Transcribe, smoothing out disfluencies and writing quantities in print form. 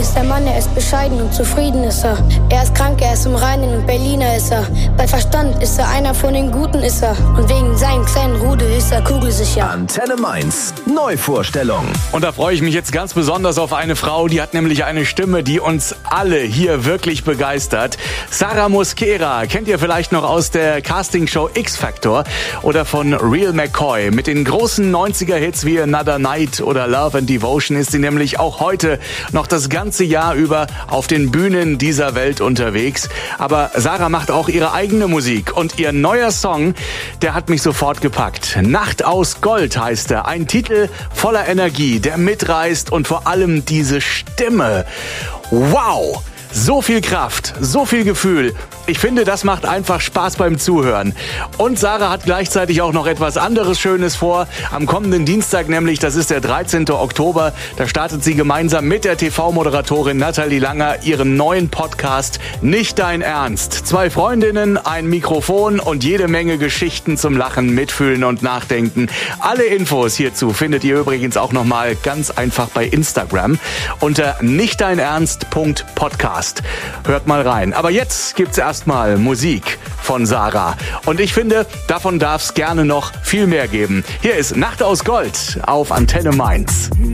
ist der Mann, er ist bescheiden und zufrieden ist er. Er ist krank, er ist im Reinen und Berliner ist er. Bei Verstand ist er einer von den Guten ist er. Und wegen seinem kleinen Rudel ist er kugelsicher. Antenne Mainz, Neuvorstellung. Und da freue ich mich jetzt ganz besonders auf eine Frau, die hat nämlich eine Stimme, die uns alle hier wirklich begeistert. Sarah Mosquera kennt ihr vielleicht noch aus der Castingshow X-Factor oder von Real McCoy. Mit den großen 90er-Hits wie Another Night oder Love and Devotion ist sie nämlich auch heute noch das ganze Jahr über auf den Bühnen dieser Welt unterwegs. Aber Sarah macht auch ihre eigene Musik und ihr neuer Song, der hat mich sofort gepackt. Nacht aus Gold heißt er. Ein Titel voller Energie, der mitreißt und vor allem diese Stimme. Wow! So viel Kraft, so viel Gefühl. Ich finde, das macht einfach Spaß beim Zuhören. Und Sarah hat gleichzeitig auch noch etwas anderes Schönes vor. Am kommenden Dienstag nämlich, das ist der 13. Oktober, da startet sie gemeinsam mit der TV-Moderatorin Nathalie Langer ihren neuen Podcast Nicht dein Ernst. 2 Freundinnen, ein Mikrofon und jede Menge Geschichten zum Lachen, Mitfühlen und Nachdenken. Alle Infos hierzu findet ihr übrigens auch nochmal ganz einfach bei Instagram unter nichtdeinernst.podcast. Hört mal rein. Aber jetzt gibt's erstmal Musik von Sarah. Und ich finde, davon darf es gerne noch viel mehr geben. Hier ist Nacht aus Gold auf Antenne Mainz.